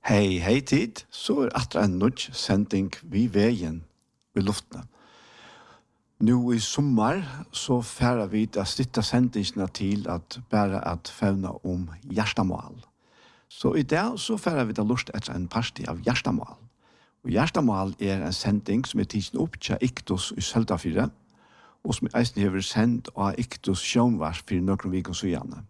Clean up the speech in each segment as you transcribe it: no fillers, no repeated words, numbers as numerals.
Hei tid, så atra en nødj sending vi veien i luftene. Nå i sommar så færer vi å stitta sendingene til at bare at fevna om hjertemål. Så i dag så færer vi da lust etter en parti av hjertemål. Og hjertemål en sending som tidsen opp til Iktus i Søltafire, og som eisen har sendt av Iktus sjønvars for noen viken så gjerne.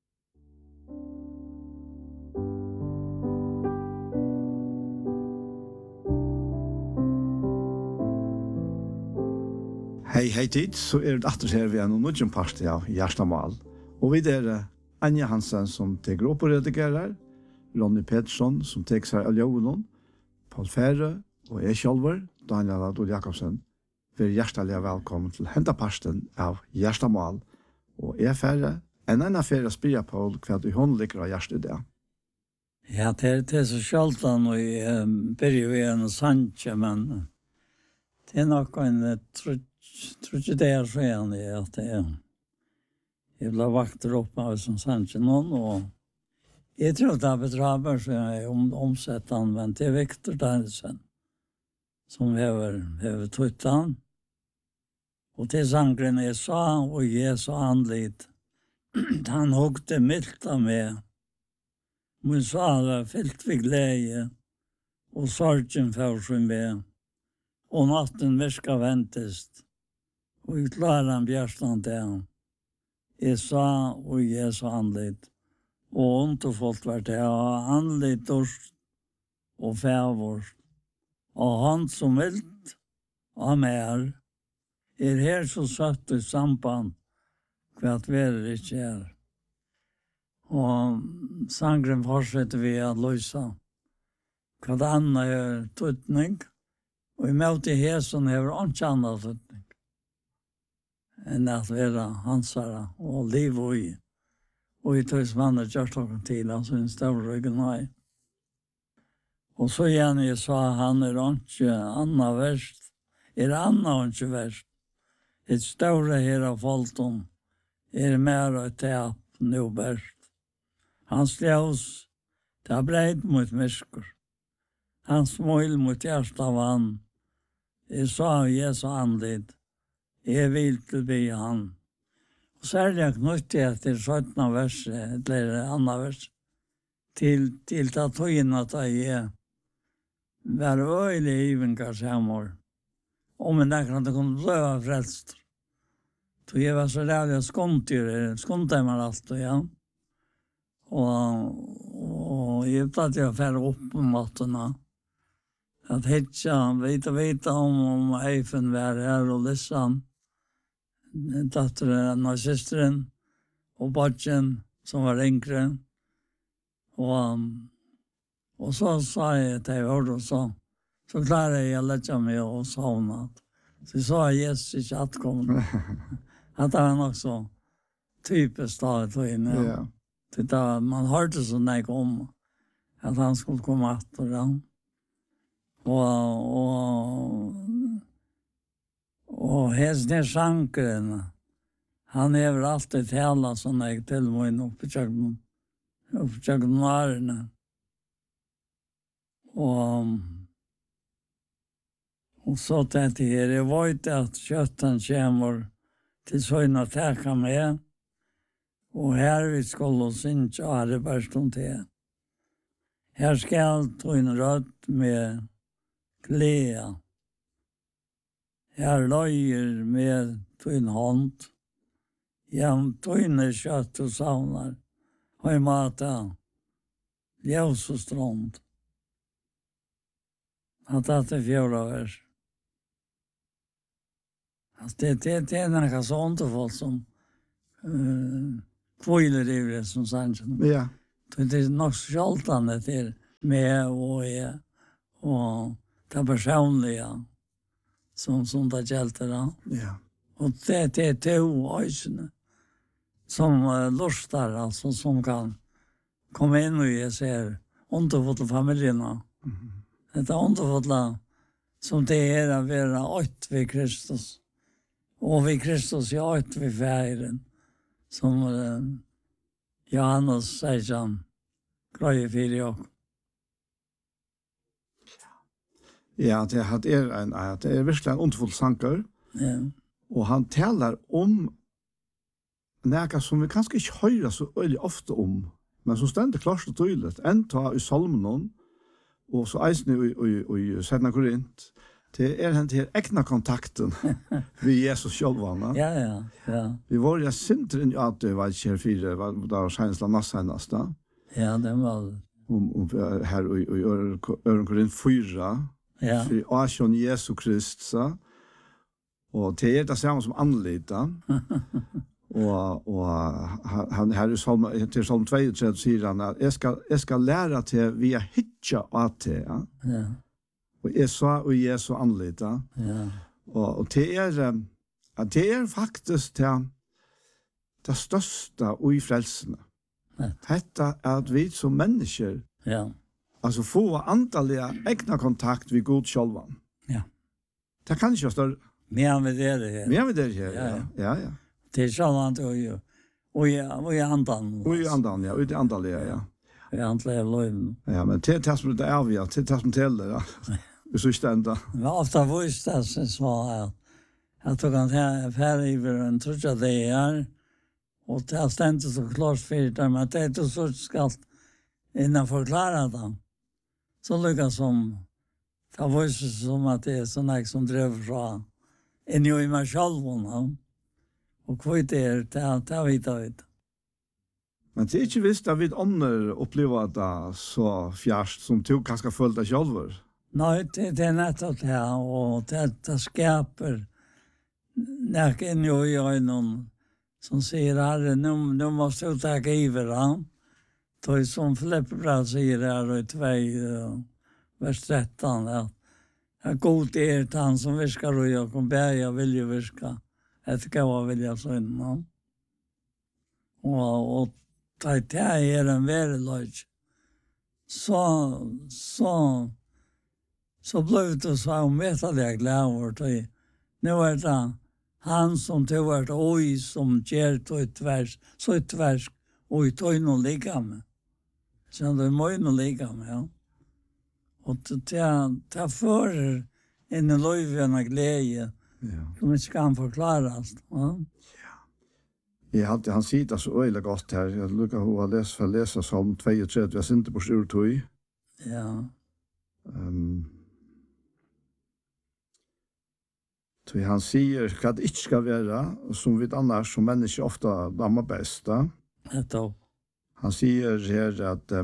Hei tid, så det atter her vi en nødgen parti av Gjerstamal. Og vi Anja Hansen som teker opp og redigerer, Ronny Pettersson som teker seg av Ljøvelen, Paul Fære og jeg selv, Daniel Adol Jakobsen. Vi hjertelig velkommen til henteparsten av Gjerstamal. Og jeg Fære, en fære spiller på hva du håndlikker av Gjerst i det. Ja, det så sjaldan og jeg börjar vi en sanje, men det nok en tror ikke det så igjen i at jeg ble vakter opp av som sanje noen, og jeg tror det betraber så jeg omsett han, men det Victor Danielsen som hever tøtt han, og til sangren jeg sa, og jeg så anlit, han hugte mildt av meg, min sala fyllt vid glädje, og sorgen for sin med, og natten virka ventest, og vi klarar han bjärstan til han. Jeg sa, og jeg så anlit, og underfullt var det, og anlit dorsk, og fævors, og han som vilt, av mer, her så satt i samband, kvart ver ikke Og sangren fortsetter vi å løse hva det andre tøtning, og i møte hesen har vi ikke annet tøtning enn at være hansere og liv og i. Og i tøys mannet gjør klokken til, altså en større ryggen vei. Og så gjerne jeg sa han ikke annet verst, annet ikke verst. Et større her av folken mer og tap nå verst. Hans ljus, det breit mot mysker. Hans mål mot hjärsta vann. Jeg sa Jesu anlid. Jeg vil til be han. Og særlig knyttet jeg til 17. verset, eller 2. vers, til ta tøyene at jeg var øyelig even kanskje hemmer. Om en dag kan det komme til å være frelst. Så jeg var så rævlig skundte meg alt, ja. Og jeg vet at jeg færre opp på måtene. At hitja, vita om Eifen var her og Lissan, datteren og systeren, og Bodgen, som var yngre. Og så sa jeg til jeg hørte, så klarer jeg å lette meg og savne. Så jeg sa Jesus ikke atkommet. At det var nok så typisk da jeg tog inn, ja. Man hørte så nek om at han skulle komme etter den. Og hesten sjankeren, han hever alltid tala så nek til meg oppe tjøkken varene. Og så tenkte jeg vet at kjøtten kommer til søgn og teka med, og her vi skulle synge are børsten til. Her skal tøyne rødt med glede. Her løyer med tøyne hånd. Ja, tøyne kjøtt og savner. Høy mata. Ljøs og strånd. At det 4. vers. Det noe så underfullt som kviler i det som sannsyn. Ja. Det nok sjaldan det med og jeg, og det personlige som det gjelder da. Ja. Og det to øysene som lustar, altså som kan komme inn og jeg ser underfulle familiene. Det underfulle som det å være øyt ved Kristus. Og ved Kristus er øyt ved feiren. Som Johannes sier han, grøye 4 år. Ja, det er virkelig en ondfull sanger. Ja. Og han taler om noe som vi kanskje ikke hører så veldig ofte om, men som stendet klart og tydelig. En ta i salmen, og så eisen i 17 Korint, det er den til egna kontakten vi Jesus sjølvane. Ja. Vi var jo sinter inn i at det var ikke her fire, det var skjensla nassenast da. Ja, det var det. Her i Øren Korint 4, Ja. for Asjon Jesu Krist, så. Og det er det samme som anlita. og han her i Salm 32 sier han at jeg skal lære til via hitja at det, ja. Ja. Og jeg sa og Jesu anlita. Ja. Og det er faktisk det største i frelsene. Dette er at vi som mennesker Ja. altså få antalliga egna kontakt vi god sjálvan. Ja. Det kan ikke være større. Mer med det her. Mer med det her, ja. Det er sjálvant og i andan. Og i andan, ja. Og i andalige, ja. I andlige løyven. Ja, men det er som det er vi, det er som teller, ja. Hvis du ikke enda. Men ofta vist det så at du kan ta færre over en trutja det her, og det er stendt så klart fyrt der, men det er ikke så skal innan forklare det. Så lykkes som det vist som at det er sånn jeg som drev fra inn i meg selv, og hva det er, det vet jeg. Men det er ikke visst at vi ånder opplever det så fjerst som du kanskje følte deg selv. Nei, det er nettopp det, og det skaper nek inn i øynene som sier, herre, nå måste du ta giver han. Det som Filippe bra sier her i 2, vers 13, at god er det han som viskar og jeg kan bære vilje viska, etter hva vilje sønne. Og det er en vereløg. Så blev det så omettelig jeg glad. Nu er det han som tog hvert oi som gjør så et vers, og i tog noe likame. Så det må noe likame, ja. Og det fører inn i løyven av glede, som ikke kan forklares. Ja. Han sier det så øyelig godt her. Jeg lukker å lese Salm 32, jeg synes ikke på styr tog. Ja. Så han sier hva det ikke skal være, som vi annars som mennesker ofte dammer best. Han sier her at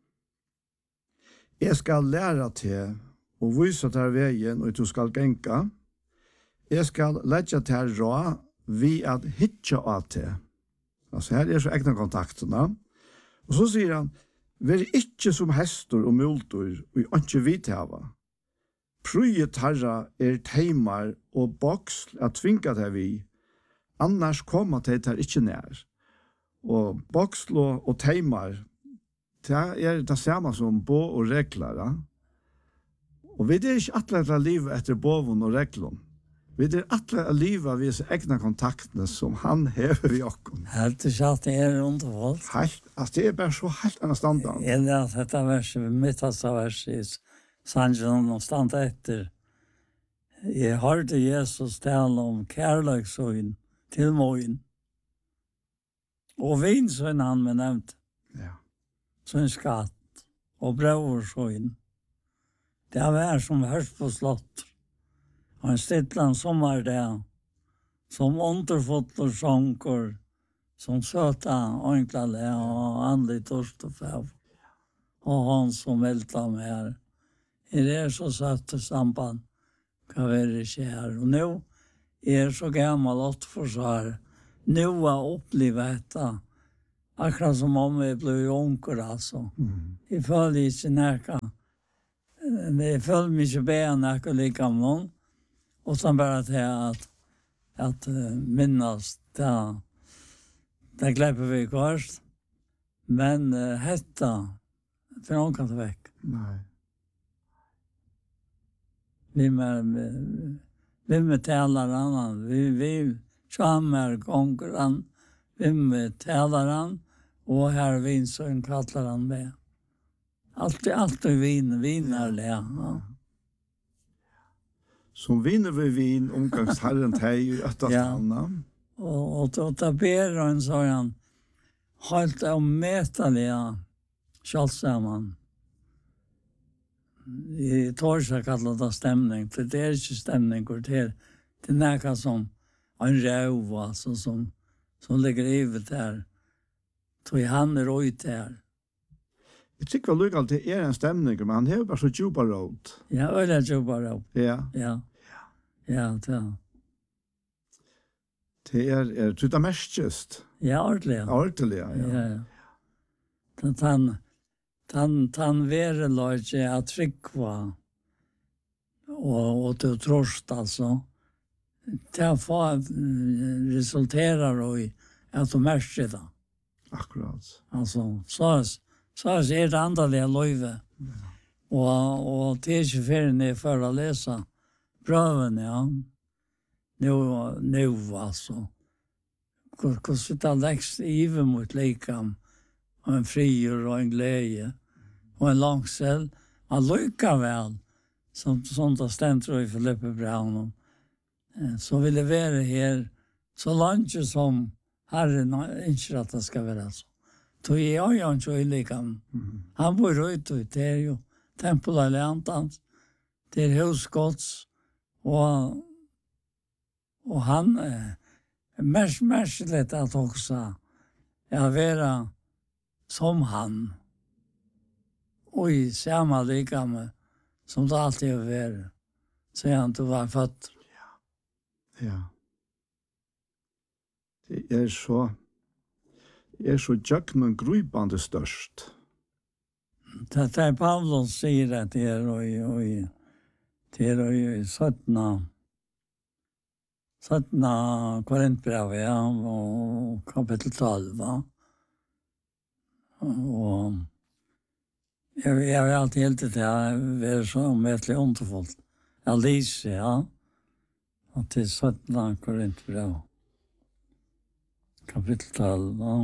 jeg skal lære til å vise til veien og du skal genka. Jeg skal legge til rå vi at hitja av til. Altså her er så egna kontaktene. Og så sier han, vær ikke som hester og multor og ikke vidtava. Prøye tarra teimar og boksl at tvinga det vi, annars kommer det der ikke nær. Og boksl og teimar, det er det samme som bo og regler. Ja? Og vi er ikke atle livet etter boven og reglene. Vi er atle livet av disse egna kontaktene som han hever i okken. Helt ikke at det er underholdt. Det er bare så helt annet standard. Eller at dette verset, midtaste verset, Sanjen og stand etter. Jeg hørte Jesus tale om kærløksøyn til måen. Og vinsøyn han med nevnt. Ja. Sånn skatt og brøversøyn. Det var som hørst på slott. Og en stittland sommer der, som underfotler sjanker, som søta øynklale og andlig torst og fæv. Og han som velta med her. Det er så satt samband, hva er det ikke her. Og nå er så gammel åt for svar. Nå har opplevd dette, akkurat som om vi ble unker, altså. Jeg føler ikke nækka. Jeg føler meg ikke bedre nækka like om noen. Og så bare til at minnes det glemmer vi kvart. Men hetta, for noen kan det vekk. Nei. Vi med talaren, vi kommer konkurren, vi med talaren, og her vinsøen kallar han med. Alltid viner det, ja. Som vinner vi vin, omgangsherren teg, øttastanna. Og da ber han, så han, helt ommetaliga kjølsamann. I torsa kallar det stemning, for det ikke stemning, det er nekka som en røv, altså, som ligger ivet her. Så han ut her. Jeg tykker vel at det en stemning, men han har bare så djupa råd. Ja, øyla djupa råd. Ja. Ja, det det er mest just. Ja, ordentlig. Ordentlig, ja. Ja. Han være løyde at trykva og til trost, altså. Det resulterar i at du merker det. Akkurat. Altså, så er det andalige løyve. Og det er ikke ferdig for å lese prøven, ja. Nu alltså. Hvordan det lekst ive mot likam, og en frier og en glede, og en langsel, man lykker vel, som det stender i Filippe Braun, så vil det være her, så langt som Herren ikke at det skal være så. Så jeg har jo ikke i likam. Han bor ute, det er jo tempelalliantans, det er husgods, og han mest lett at også være som han og i samme likame som det alltid har vært så han du var født. Ja. Det er så jøkken grubande størst. Det er Paulus sier at det er i 17 Korintbrevet, ja, og kapitel 12, va? Og jeg har alltid helt til at det er så omvettelig underfullt. Jeg lyser, ja, og til 17 Korintbrevet, kapitel 12, va?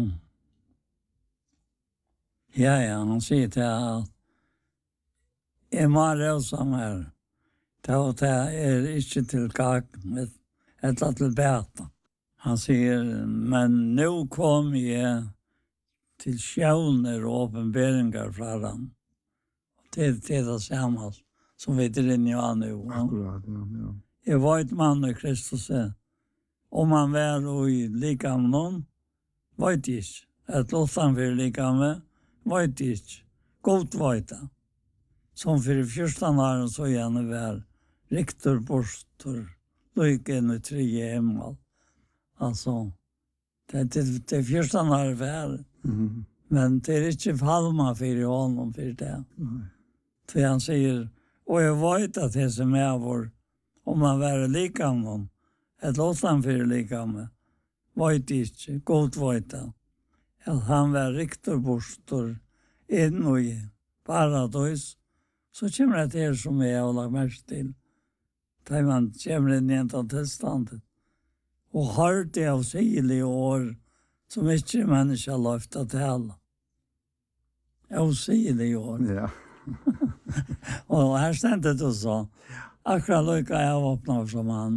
Ja, han sier til at jeg må røvsam her, det er ikke til gagn, eller til bæta. Han sier, men nå kom jeg til sjøvner og åpenberinger fra han. Det er det samme som vi er inne i han nå. Akkurat, ja. Jeg var et mann i Kristus. Om han var i likam noen, vet jeg ikke. Et låttan for likam, vet jeg ikke. Godt vet jeg. Som for 14 år så gjerne var rektor bostor. Lyken och 3 himmel. Alltså, det är 14 år väl. Men det är inte falma för honom för det. För han säger, och jag vet att det som är vår, om man var lika honom, ett låtan för lika med, vet inte, gott vet det. Att han var rektorbostor in i paradis, så kommer det till som jag har lagt mest till. Da man kommer inn i en tilstandet. Og har det av sigelige år som ikke mennesker har løft å tale. Av sigelige år. Ja. Og her stendte det så. Akkurat lykka jeg åpnet som han.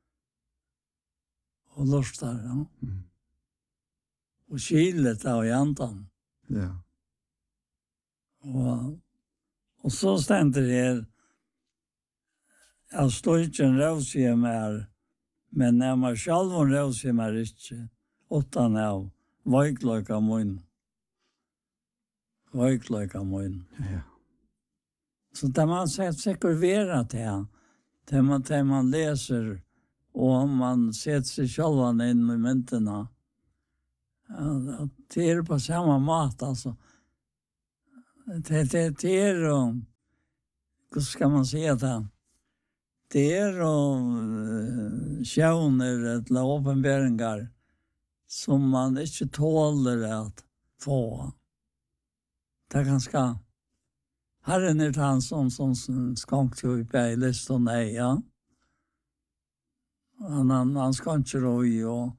Og lustar, ja. Og kilet av jantan. Ja. Og så stendte det her. Jeg står ikke en røvsige mer, men jeg må selv en røvsige mer ikke, utan av veikløyka munn. Veikløyka munn. Ja. Så det man sikkert være til, det man leser, og man setter seg selv inn i myntene, det er på samme mat, altså. Det er, hva skal man si det? Det er sjøvner eller åpenberinger som man ikke tåler at få. Det er ganske... Herren er han som skankt jo i beilist og nei, ja. Han skankt jo i og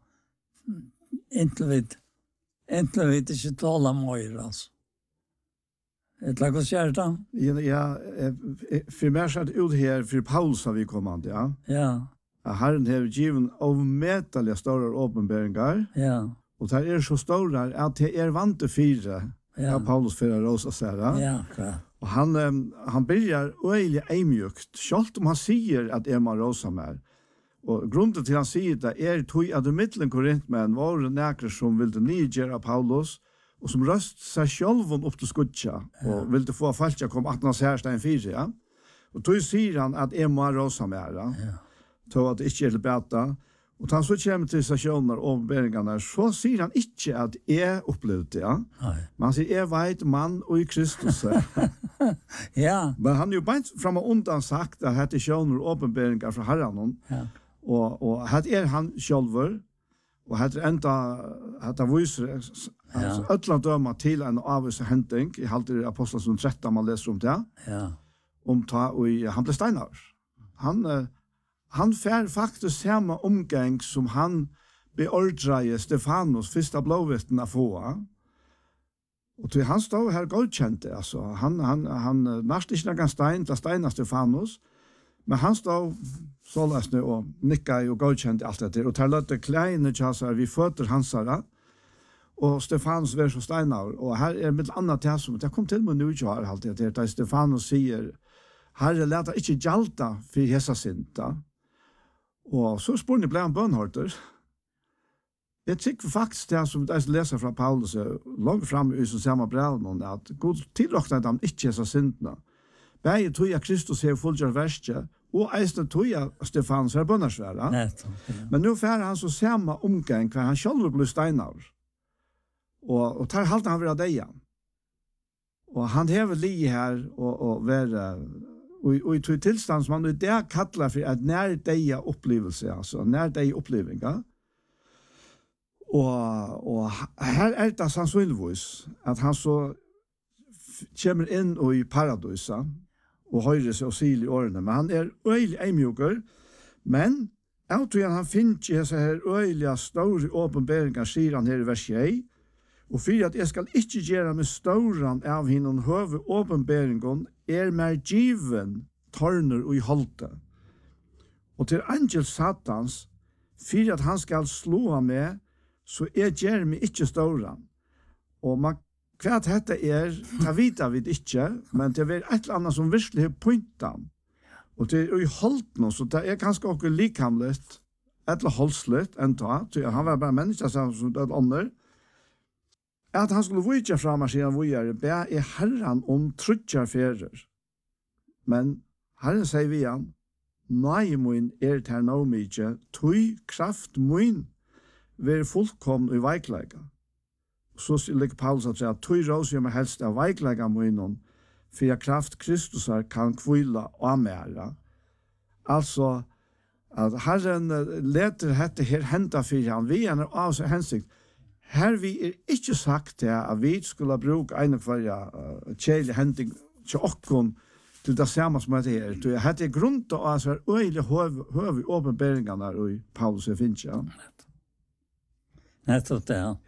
inntil vidt ikke tåler mer, altså. Ett lag kärta. Ja, för mer så ut här för Paulus har vi kommande, ja. Ja. Herren har givet avmätaliga stora uppenbarelser. Ja. Och det så stora att det vant till fyra. Ja, Paulus för rosa säga. Ja, klart. Och han börjar öjligt emjukt. Självt om han säger att man rosa mer. Och grunden till han säger det tog att mitten Korintmän var näkre som ville nygera Paulus och som röst sig själv upp till skutja och ville få falska kom 18 härstein 4, ja. Och då säger han att man rosa mer, ja. Tog att det inte är bättre. Och han så kommer till stationer och beringarna så säger han inte att upplevde, ja. Men han säger vet man och i Kristus. Ja. Men han ju bara fram och undan sagt att det är stationer och uppenbarelser från Herren. Ja. Och här han själv och här ända visar alltså ötland döma till en avvis händing i halter apostlagärningarna 13 man läser om det. Ja. Om ta och han blev steinar. Han fär faktiskt samma omgång som han beordrar Stefanus första blåvittnen att få. Och till han står här godkände alltså han nästan inte någon stein till Steiner Stefanus. Men han står så läs nu och nickar och godkände allt det och tar lite kleine chassar vi fötter hansara och Stefanus var så Steiner och här är med annat här som det kom till med nu jag har alltid det där Stefanus säger Herre låta inte jalta för hesa synda. Och så spår ni blir en bönhorter. Jag tycker faktiskt det som jag läser från Paulus långt fram i samma brev att Gud tillräknar dem inte hesa syndna. Bäge tog jag Kristus här fullgör värsta och eisen tog jag Stefanus här bönarsvära. Men nu fär han så samma omgång för han själv blir steinar. Och tar halt han vara dig. Och han häver li här och vara och i tillstånd som man det kallar för att när det upplevelse alltså när det upplevelser. Och här är det sannsynligvis att han så kommer in och i paradisa och höjer sig och sil i årene. Men han öjlig emjuker. Men jag tror att han finner så här öjliga stora åpenberingar sier han här i vers 1. Och för att jag ska inte göra med storan av hinnon höve åpenberingen mer given torner och i hållte. Och till angel satans för att han ska slå med så gör mig inte storan. Och man kvart detta ta vita vid inte, men det är ett eller annat som virkelig har pointan. Och det är i hållt så det är ganska också likamligt, eller hållsligt, han var bara människa som det andra. Att han skulle vujja fram och sedan vujja be är herran om trutjar färger. Men herren säger vi han, nej min här nå mycket, tui kraft min ver fullkomn i veiklega. Så ligger Paulus att säga, tui rås jag mig helst av veiklega min för jag kraft Kristusar kan kvilla och amera. Alltså, att herren leter dette her hända för han, vi är av sig hensikt. Her vi ikke sagt det at vi skulle bruke en av hver kjelig hending til okkon til det samme som det her. Det er grunn til å ha øyelig høy i åpenberingene i Paulus og Fincha. Nettopp det, ja.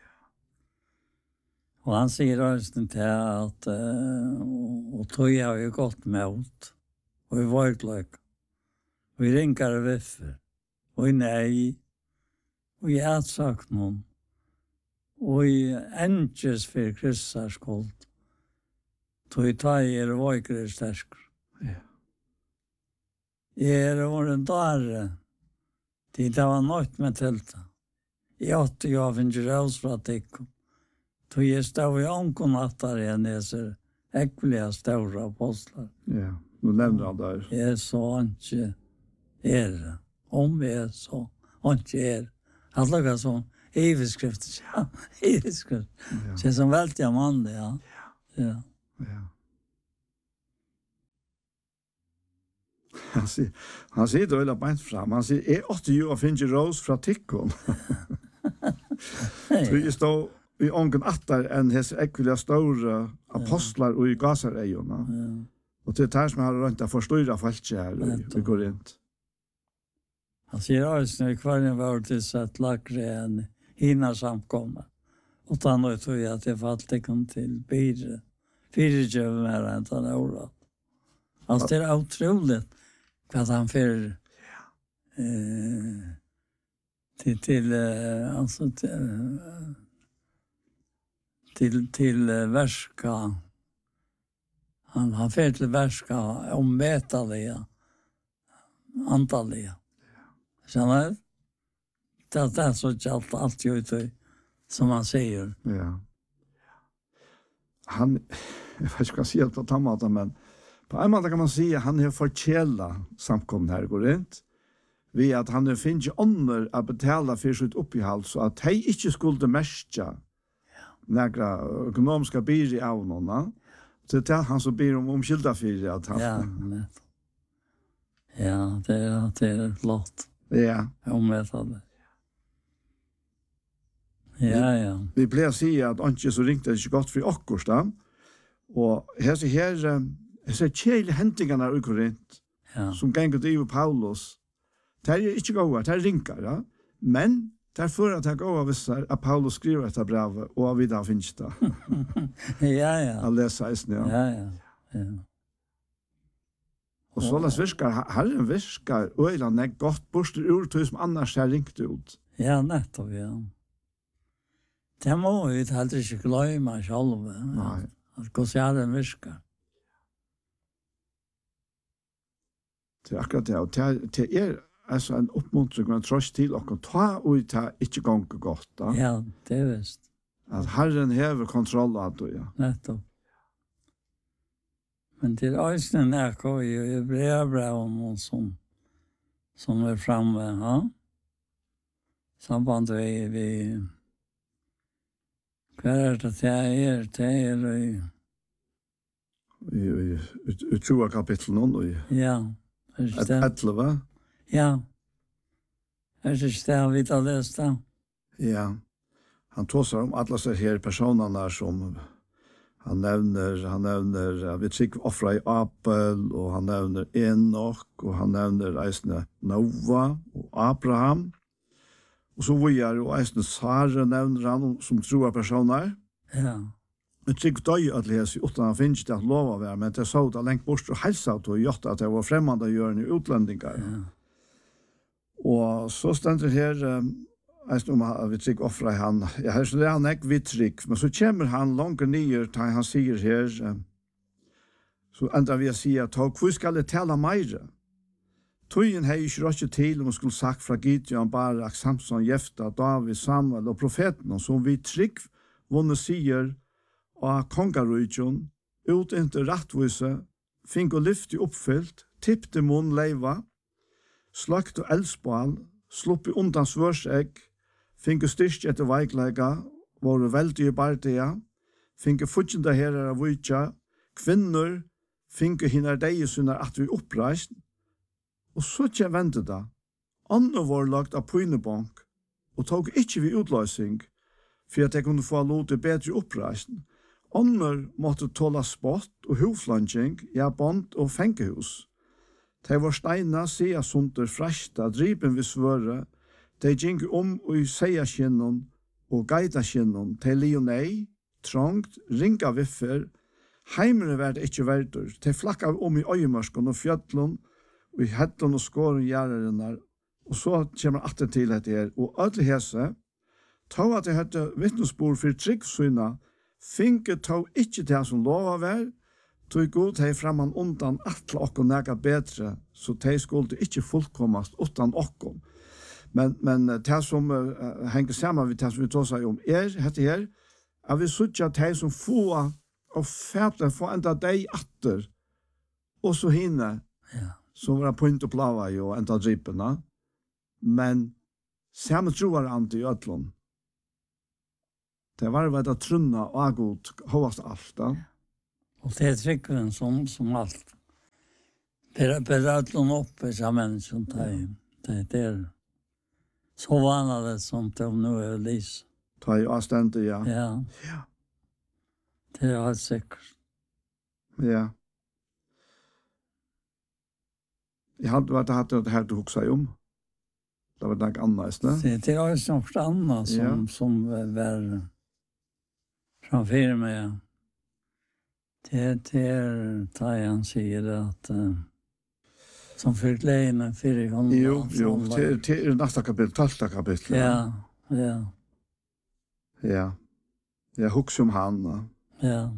Og han sier også til at og tog har jo gått mot og i vårgløk og i ringer og viffer og i nei og i etsakt noen og i enges for Kristus skuld. Tog ta vågre stersker. Ja. Var en dare til det var nødt med teltet. I 80 år finnes jeg også fra tikkum. Tog stod i ånkon attar igjen neser ekvelige store apostlar. Ja, nu nevner han der. Jeg så ikke om vi så ikke Han lukket sånn evigskrift. Ja, evigskrift. Det er som veldig mann, ja. Ja. Han sier det veldig beint fram. Han sier, jeg åtte jo å finne rås fra tikkum. Så jeg stod i ången attar enn hese ekvelige store apostlar og i gasareiona. Og til det som har rønt å forstyrre folk her i Korint. Han sier også, når kvarjen var til sett lagre enn hina samkomna. Og da nå tror jeg at jeg falt ikke til bedre fyrirgöv mer än han är orätt. Alltså det är otroligt vad han för till värska. Han för till värska omvätaliga antaliga. Känner det är så allt ju som man säger. Ja. Han jag vet inte vad jag säger på tamata men på en måte kan man säga han har förtjäla samkommen här går inte. Vi att han finns ju ånder att betala för sitt uppehåll så att hej inte skulle märka några ekonomiska bidrag av någon. Så det är han som ber om skilda för att han. Ja, det är flott. Ja. Om vet det. Ja. Vi blir säga att inte så ringt det inte gott för Akkorsta. Och här så kjell händingarna i Korint. Ja. Som gänger det ju Paulus. Det är inte goda, det är rinkar, ja. Men därför att det går av att Paulus skriver ett brev och vi där finns det. Ja. Alla sägs nu. Ja. Och så läs viskar, Herren viskar öland är gott bort ur som annars är rinkt ut. Ja, nettopp, ja. Det må vi heller ikke glömma själva. Nej. Att gå så den viskar. Det är akkurat det. Och det är alltså en uppmuntring och en tröst till och ta och ta inte gång gott. Ja, det är visst. Att Herren har kontroll av det, ja. Nettopp. Men till östen där går ju bra om som är framme, ja. Samband vi det är i 20 kapitel nu. Ja. Ett 11. Ja. Det står vi att läsa. Ja. Han tåsar om alla så här personerna som han nämner vi tycker offra i Abel och han nämner Enoch och han nämner Eisne Noah och Abraham. Och så var och Eisne Sara nämner han som troa personer. Ja. Jag tycker då ju att läsa utan att finns det att lova vara men det så att längt bort och hälsa och gjort att det var främmande gör i utländingar. Ja. Och så ständer här vi tycker offra han. Jag har så det han är vittrik men så kommer han långt ner till han säger här så ändrar vi att säga att hur ska det tala mer? Tøyen har ikke rått til om man skulle sagt fra Gideon, Barak, Samson, Jefta, David, Samuel og profeten som vi trygg vunne sier av kongarujjon ut inntil rattvise, fink og lyfti oppfyllt, tippte munn leiva, slagt og elspal, sluppi undan svørsegg, fink og styrst etter veiklega, våre veldige bardia, fink og futjenda herrer av vujtja, kvinner, fink og hinner deigesunnar at vi oppreist, og så ikke vente da. Andre var lagt av Pøynebank, og tog ikke vi utløsning, for at jeg kunne få lov til bedre oppreisen. Andre måtte tåle spott og hovflansing, ja, bond og fengehus. De var steina, sida sunter, fresta, driben vi svøre, de gikk og i seiaskinnen og geidaskinnen, de lionei, trångt, ringa viffer, heimere var det ikke verdur, de flakka i øyemarsken og fjøtlen, og i hettlen og skåren gjærerennar, og så kommer atter til dette her, og alle hese, ta at jeg hette vittnesbord for tryggsyna, finke ta ikke til som lova vær, tog god hei framman undan atle okkom nega bedre, så de skulle ikke fullkommast utan okkom. Men det som henger sammen med det som vi tar seg om hette her, at vi sutja de som få og fætle få enda deg atter, og så hinne, som var point og plava jo enda dripena, men samme troar ante i ötlån. Det var vel at trunna og agot hovast alt da. Och det är tryggven som allt. Bedra ötlån upp i samhällen som det är så vanligt som de nu är lis. Ta i avstände, ja. Ja. Det är helt säkert. Ja. Jag hade varit det här du huxade om. Det var något annat, ne? Det är också något annat som var framför mig. Det han säger att som för glädjen för i honom. Jo, det nästa kapitel, 12 kapitel. Ja. Ja. Jag huxar han. Ja.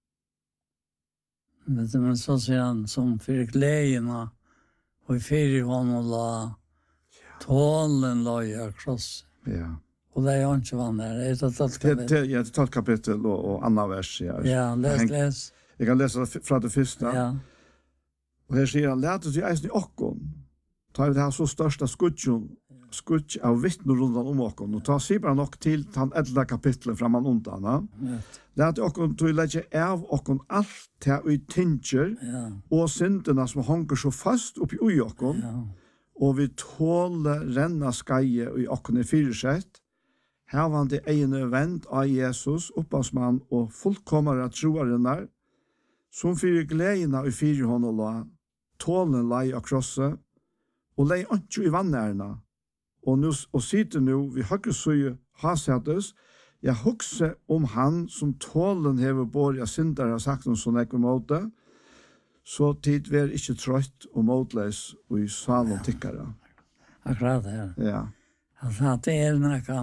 Men så säger han som för glädjen och i för honom la tålen la jag kross. Ja. Och det är inte vad där. Det är 12 kapitel. Ja, 12 kapitel och andra vers. Ja, läs. Jag kan läsa från det första. Ja. Och här säger han, lät oss i eisen i okkon. Ta vi det här så största skutsch av vittnor runt om okkon. Och ta sig bara nog till den 11 kapitlet framan undan. Lät okkon till lägga av okkon allt det vi tinger. Och synderna som hänger så fast upp i okkon. Ja. Og vi tåler renna skaje i okkene fyrsett. Her var det ene vend av Jesus, opphavsmann og fullkommere troarenner, som fyrir gledene i fyre hånd og la, tålen lei av krosset, og lei ikke i vannærene. Og sitter nå vi høyre søye hasettes, jeg hukser om han som tålen hever bor av syndere har sagt noe sånn ekve måte, så tid vi ikke trøtt og måtleis og i sal og tikkere. Akkurat det. Ja. Altså, det noe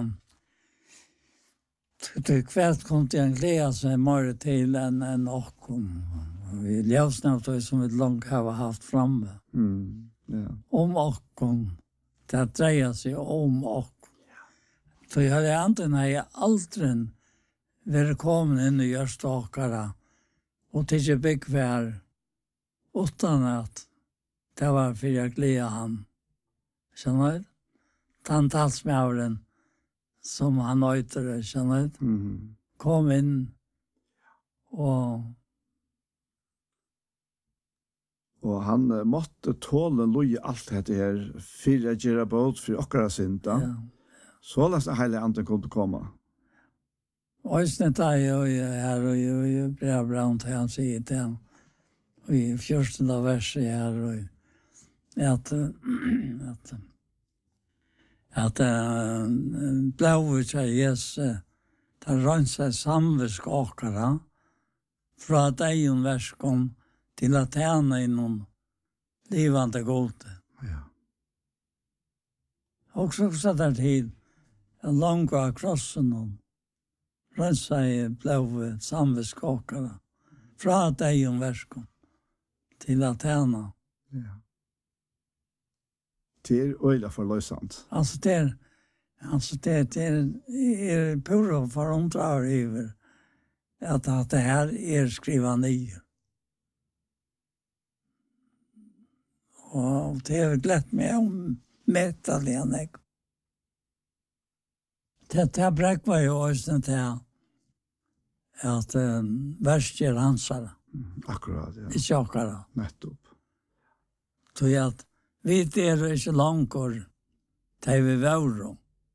det kvärt kom till en gleda som är mer till än okom. Vi ljusnat som vi långt har haft framme. Ja. Om okom. Det dreier sig om okom. Så jag hade antingen jag aldrig varit kommen in i görstakare och till bekvär utan att det var för jag gleda han. Känner du? Tantalsmjauren som han øyter, kjenner du? Kom inn og han måtte tåle loje alt dette her, for å gjøre båt for okkara synda. Ja. Så lest det hele andre kunne komme. Og snitt er jo her, og brev brann til han sier til han, og i 14. verset her, og at blåvet seg Jesus, det rønner samvisk åkere, fra degen verskom til at tjene i noen livande gode. Ja. Og så der tid, en lang av krossen, rønner seg blåvet samvisk åkere, fra degen verskom til at tjene. Ja. Det øyla forløsant. Altså det er pura forundrar over at det her skriva nye. Og det har glett meg om metallen. Det brekva jo også til at verst er hansare. Akkurat, ja. Ikke akkurat. Nettopp. Så at vi ikke langkår til vi våre.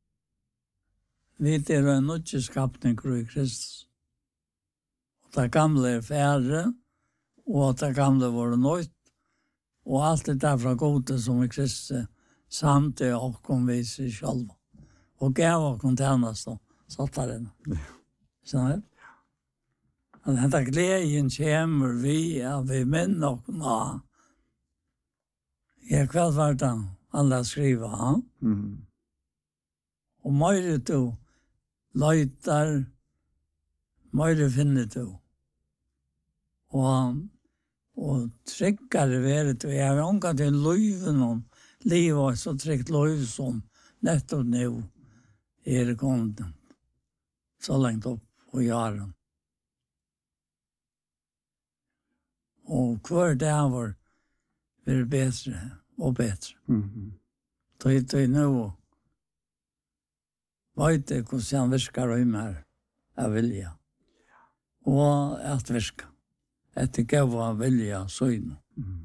Vi en nødskapning i Kristus. Og det gamle færre, og det gamle var nødt, og alt det derfra gode som i Kristus samt det og kom vi seg selv. Og gav og kom tjenest og satt der inne. Sånn det? Og dette gleden kommer vi minner og nå. Jeg kveld var det alle skriva, ja? Og mer du løyter, mer finner du. Og tryggere være du. Jeg har omgått til løyven om livet, så trygt løyv som nettopp nå er kommet så lengt opp og gjøre. Og hver dag var det bedre og bedre. Det er nå vet jeg hvordan han virker og mer av vilja. Og at virke. Etter gav av vilja, så